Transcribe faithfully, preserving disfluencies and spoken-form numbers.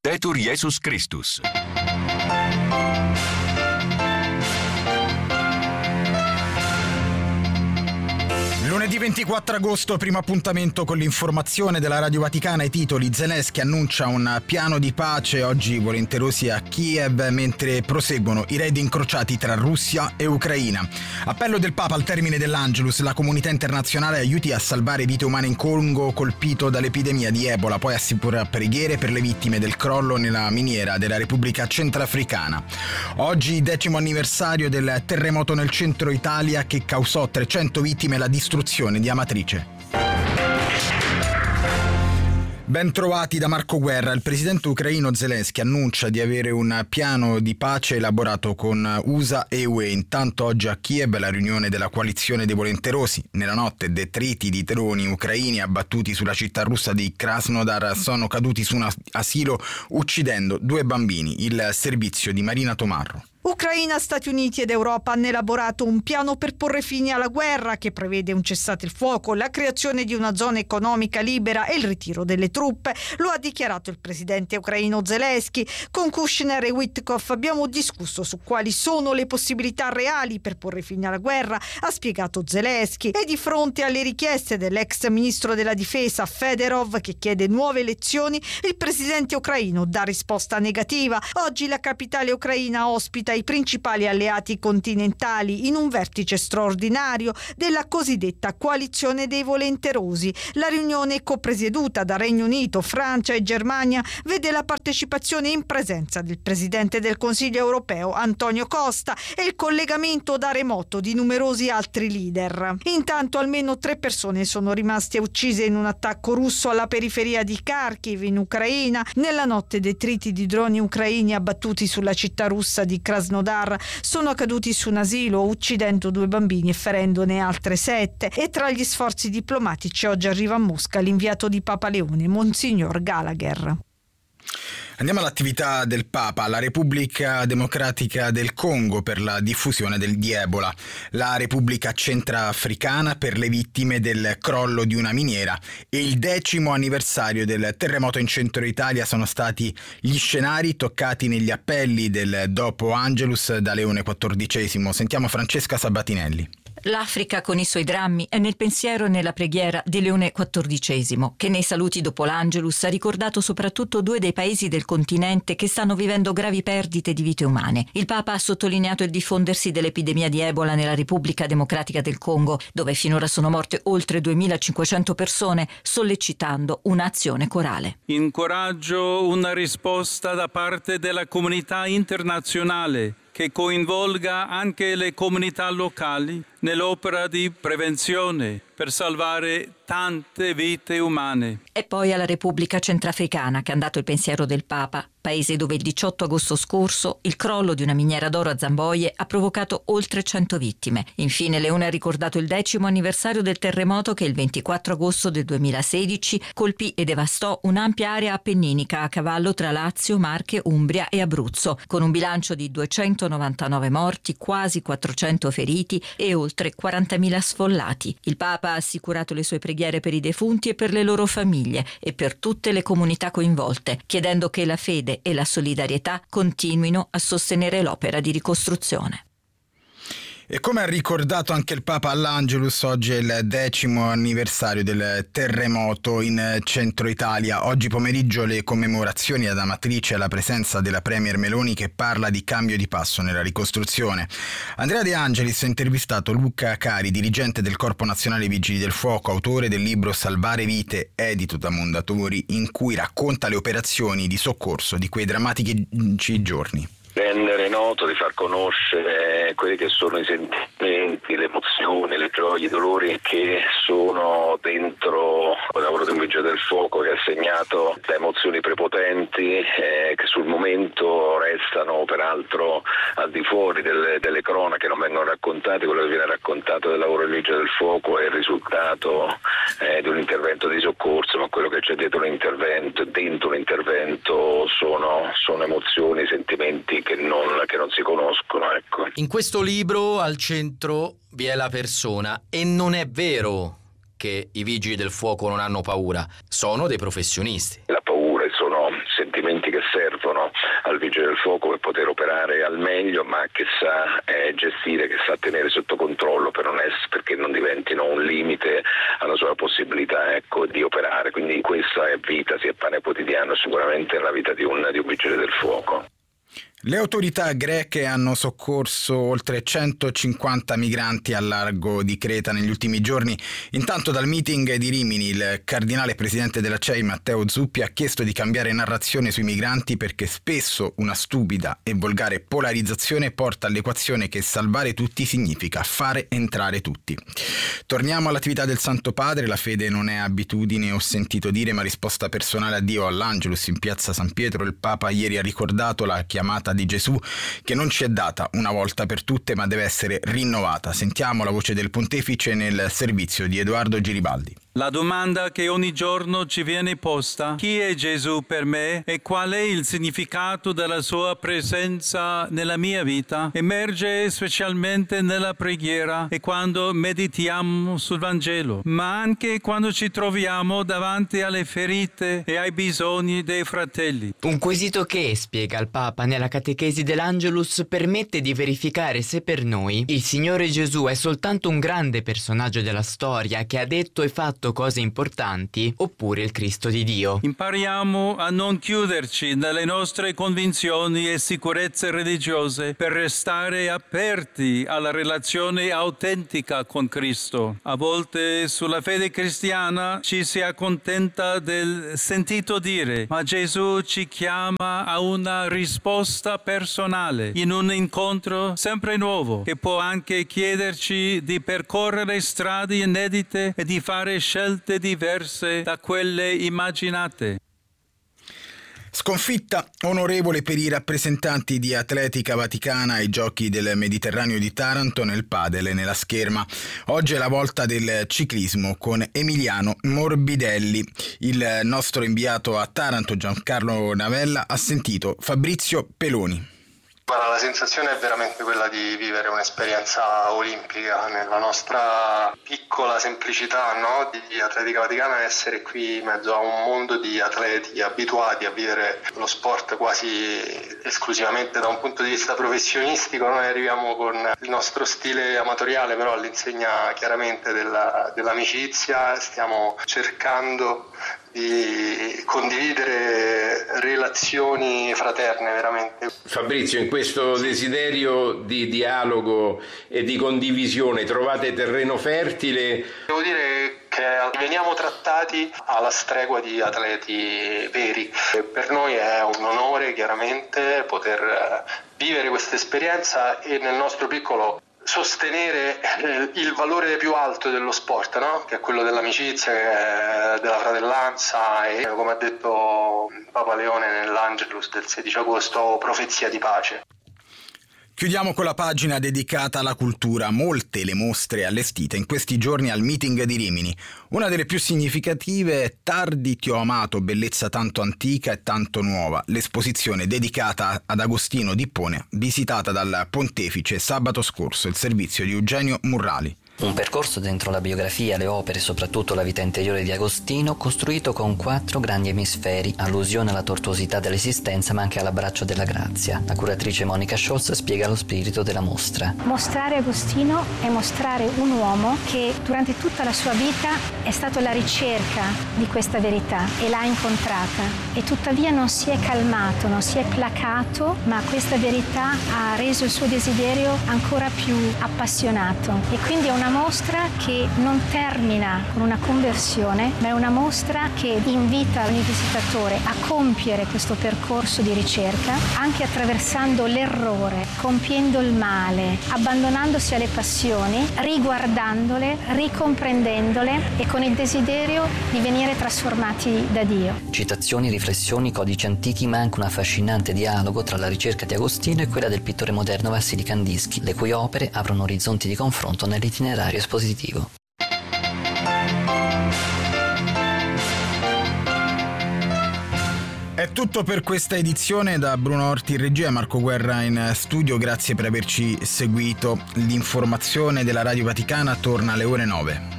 Laudetur Jesus Christus. Lunedì ventiquattro agosto, primo appuntamento con l'informazione della Radio Vaticana. I titoli: Zelensky annuncia un piano di pace oggi volenterosi a Kiev, mentre proseguono i raid incrociati tra Russia e Ucraina. Appello del Papa al termine dell'Angelus: la comunità internazionale aiuti a salvare vite umane in Congo colpito dall'epidemia di Ebola, poi assicura preghiere per le vittime del crollo nella miniera della Repubblica Centrafricana. Oggi decimo anniversario del terremoto nel centro Italia che causò trecento vittime e la distruzione di Amatrice. Ben trovati da Marco Guerra. Il presidente ucraino Zelensky annuncia di avere un piano di pace elaborato con U S A e U E. Intanto oggi a Kiev la riunione della coalizione dei volenterosi. Nella notte detriti di droni ucraini abbattuti sulla città russa di Krasnodar sono caduti su un asilo uccidendo due bambini. Il servizio di Marina Tomarro. Ucraina, Stati Uniti ed Europa hanno elaborato un piano per porre fine alla guerra che prevede un cessate il fuoco, la creazione di una zona economica libera e il ritiro delle truppe. Lo ha dichiarato il presidente ucraino Zelensky. Con Kushner e Witkoff abbiamo discusso su quali sono le possibilità reali per porre fine alla guerra, ha spiegato Zelensky. E di fronte alle richieste dell'ex ministro della difesa Fedorov, che chiede nuove elezioni, il presidente ucraino dà risposta negativa. Oggi la capitale ucraina ospita i principali alleati continentali in un vertice straordinario della cosiddetta coalizione dei volenterosi. La riunione, copresieduta da Regno Unito, Francia e Germania, vede la partecipazione in presenza del presidente del Consiglio europeo Antonio Costa e il collegamento da remoto di numerosi altri leader. Intanto almeno tre persone sono rimaste uccise in un attacco russo alla periferia di Kharkiv in Ucraina. Nella notte detriti di droni ucraini abbattuti sulla città russa di Krasnodar sono caduti su un asilo, uccidendo due bambini e ferendone altre sette. E tra gli sforzi diplomatici oggi arriva a Mosca l'inviato di Papa Leone, Monsignor Gallagher. Andiamo all'attività del Papa. La Repubblica Democratica del Congo per la diffusione del, di Ebola, la Repubblica Centrafricana per le vittime del crollo di una miniera e il decimo anniversario del terremoto in centro Italia sono stati gli scenari toccati negli appelli del dopo Angelus da Leone quattordicesimo. Sentiamo Francesca Sabatinelli. L'Africa con i suoi drammi è nel pensiero e nella preghiera di Leone quattordicesimo, che nei saluti dopo l'Angelus ha ricordato soprattutto due dei paesi del continente che stanno vivendo gravi perdite di vite umane. Il Papa ha sottolineato il diffondersi dell'epidemia di Ebola nella Repubblica Democratica del Congo, dove finora sono morte oltre duemilacinquecento persone, sollecitando un'azione corale. Incoraggio una risposta da parte della comunità internazionale che coinvolga anche le comunità locali nell'opera di prevenzione per salvare tante vite umane. E poi alla Repubblica Centrafricana, che ha dato il pensiero del Papa, paese dove il diciotto agosto scorso il crollo di una miniera d'oro a Zamboie ha provocato oltre cento vittime. Infine Leone ha ricordato il decimo anniversario del terremoto che il ventiquattro agosto del duemilasedici colpì e devastò un'ampia area appenninica a cavallo tra Lazio, Marche, Umbria e Abruzzo, con un bilancio di duecentonovantanove morti, quasi quattrocento feriti e oltre quarantamila sfollati. Il Papa ha assicurato le sue preghiere per i defunti e per le loro famiglie e per tutte le comunità coinvolte, chiedendo che la fede e la solidarietà continuino a sostenere l'opera di ricostruzione. E come ha ricordato anche il Papa all'Angelus, oggi è il decimo anniversario del terremoto in centro Italia. Oggi pomeriggio le commemorazioni ad Amatrice alla presenza della Premier Meloni, che parla di cambio di passo nella ricostruzione. Andrea De Angelis ha intervistato Luca Cari, dirigente del Corpo Nazionale Vigili del Fuoco, autore del libro Salvare Vite, edito da Mondadori, in cui racconta le operazioni di soccorso di quei drammatici giorni. Rendere noto, di far conoscere quelli che sono i sentimenti, le emozioni, le gioie, i dolori che sono dentro il lavoro di un vigile del fuoco, che ha segnato da emozioni prepotenti eh, che sul momento restano peraltro al di fuori delle, delle cronache, non vengono raccontate. Quello che viene raccontato del lavoro del vigile del fuoco è il risultato eh, di un intervento di soccorso, ma quello che c'è dietro un intervento, dentro un intervento sono, sono emozioni, sentimenti che non, che non si conoscono, ecco. In questo libro al centro vi è la persona, e non è vero che i vigili del fuoco non hanno paura, sono dei professionisti. La paura sono sentimenti che servono Vigile del Fuoco per poter operare al meglio, ma che sa eh, gestire, che sa tenere sotto controllo per non essere, perché non diventino un limite alla sua possibilità ecco, di operare. Quindi questa è vita, sia pane quotidiano sicuramente nella vita di un, di un Vigile del Fuoco. Le autorità greche hanno soccorso oltre centocinquanta migranti al largo di Creta negli ultimi giorni. Intanto dal meeting di Rimini il cardinale presidente della C E I Matteo Zuppi ha chiesto di cambiare narrazione sui migranti perché spesso una stupida e volgare polarizzazione porta all'equazione che salvare tutti significa fare entrare tutti. Torniamo all'attività del Santo Padre. La fede non è abitudine o sentito dire ma risposta personale a Dio. All'Angelus in piazza San Pietro il Papa ieri ha ricordato la chiamata di Gesù che non ci è data una volta per tutte ma deve essere rinnovata. Sentiamo la voce del Pontefice nel servizio di Edoardo Giribaldi. La domanda che ogni giorno ci viene posta, chi è Gesù per me e qual è il significato della sua presenza nella mia vita, emerge specialmente nella preghiera e quando meditiamo sul Vangelo, ma anche quando ci troviamo davanti alle ferite e ai bisogni dei fratelli. Un quesito che, spiega il Papa nella catechesi dell'Angelus, permette di verificare se per noi il Signore Gesù è soltanto un grande personaggio della storia che ha detto e fatto cose importanti oppure il Cristo di Dio. Impariamo a non chiuderci nelle nostre convinzioni e sicurezze religiose per restare aperti alla relazione autentica con Cristo. A volte sulla fede cristiana ci si accontenta del sentito dire, ma Gesù ci chiama a una risposta personale in un incontro sempre nuovo che può anche chiederci di percorrere strade inedite e di fare scelte diverse da quelle immaginate. Sconfitta onorevole per i rappresentanti di Atletica Vaticana ai Giochi del Mediterraneo di Taranto nel padel e nella scherma. Oggi è la volta del ciclismo con Emiliano Morbidelli. Il nostro inviato a Taranto, Giancarlo Navella, ha sentito Fabrizio Peloni. Guarda, la sensazione è veramente quella di vivere un'esperienza olimpica nella nostra piccola semplicità, no? Di Atletica Vaticana, essere qui in mezzo a un mondo di atleti abituati a vivere lo sport quasi esclusivamente da un punto di vista professionistico. Noi arriviamo con il nostro stile amatoriale, però all'insegna chiaramente della, dell'amicizia, stiamo cercando di condividere relazioni fraterne veramente. Fabrizio, in questo desiderio di dialogo e di condivisione trovate terreno fertile? Devo dire che veniamo trattati alla stregua di atleti veri. Per noi è un onore chiaramente poter vivere questa esperienza e nel nostro piccolo sostenere il valore più alto dello sport, no? Che è quello dell'amicizia, che è della fratellanza e, come ha detto Papa Leone nell'Angelus del sedici agosto, profezia di pace. Chiudiamo con la pagina dedicata alla cultura. Molte le mostre allestite in questi giorni al meeting di Rimini. Una delle più significative è Tardi ti ho amato, bellezza tanto antica e tanto nuova. L'esposizione dedicata ad Agostino d'Ippone, visitata dal Pontefice sabato scorso, il servizio di Eugenio Murrali. Un percorso dentro la biografia, le opere e soprattutto la vita interiore di Agostino, costruito con quattro grandi emisferi, allusione alla tortuosità dell'esistenza ma anche all'abbraccio della grazia. La curatrice Monica Scholz spiega lo spirito della mostra. Mostrare Agostino è mostrare un uomo che durante tutta la sua vita è stato alla ricerca di questa verità e l'ha incontrata e tuttavia non si è calmato, non si è placato, ma questa verità ha reso il suo desiderio ancora più appassionato e quindi è una mostra che non termina con una conversione, ma è una mostra che invita ogni visitatore a compiere questo percorso di ricerca, anche attraversando l'errore, compiendo il male, abbandonandosi alle passioni, riguardandole, ricomprendendole e con il desiderio di venire trasformati da Dio. Citazioni, riflessioni, codici antichi, ma anche un affascinante dialogo tra la ricerca di Agostino e quella del pittore moderno Vassili Kandinsky, le cui opere aprono orizzonti di confronto nell'itinerario espositivo. È tutto per questa edizione. Da Bruno Orti in regia, Marco Guerra in studio. Grazie per averci seguito. L'informazione della Radio Vaticana torna alle ore nove.